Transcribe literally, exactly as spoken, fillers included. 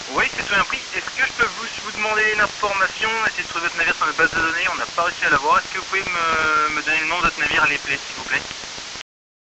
Oui, c'est tout bien pris. Est-ce que je peux vous, vous demander une information, essayer de trouver votre navire sur notre base de données, on n'a pas réussi à l'avoir. Est-ce que vous pouvez me, me donner le nom de votre navire à les plaies, s'il vous plaît?